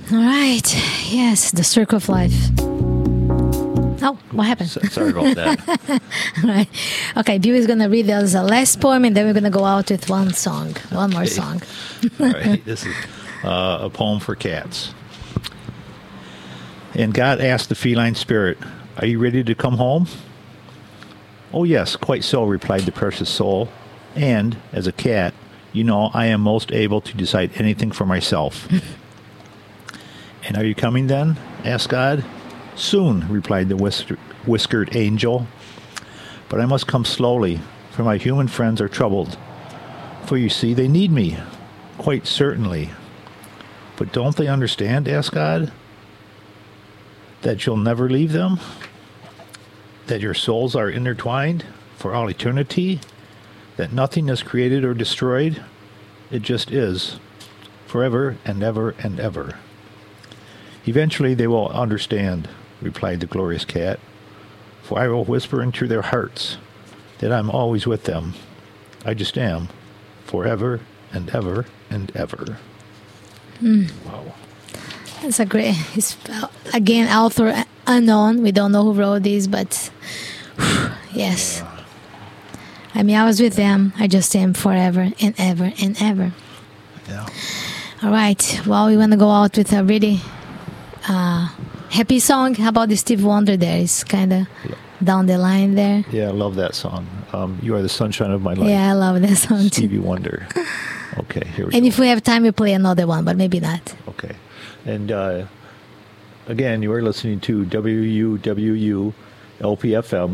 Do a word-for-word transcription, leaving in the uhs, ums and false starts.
All right. Yes, the circle of life. Oh, what happened? So, sorry about that. All right. Okay, Bill is going to read us a last poem, and then we're going to go out with one song, one more Okay. song. All right. This is uh, a poem for cats. And God asked the feline spirit, "Are you ready to come home?" "Oh, yes, quite so," replied the precious soul. "And, as a cat, you know I am most able to decide anything for myself." "And are you coming then?" asked God. "Soon," replied the whisker- whiskered angel. "But I must come slowly, for my human friends are troubled. For you see, they need me, quite certainly." "But don't they understand," asked God, "that you'll never leave them? That your souls are intertwined for all eternity? That nothing is created or destroyed? It just is, forever and ever and ever." "Eventually they will understand," replied the glorious cat, "for I will whisper into their hearts that I'm always with them. I just am, forever and ever and ever." Mm. Wow. That's a great, it's, again, author unknown. We don't know who wrote this, but yes. Yeah. I mean, I was with them. I just am forever and ever and ever. Yeah. All right. Well, we want to go out with a really uh, happy song. How about the Steve Wonder there? It's kind of down the line there. Yeah, I love that song. Um, "You Are the Sunshine of My Life." Yeah, I love that song too. Stevie Wonder. Okay, here we And go. if we have time, we play another one, but maybe not. Okay. And uh, again, you are listening to W U W U L P F M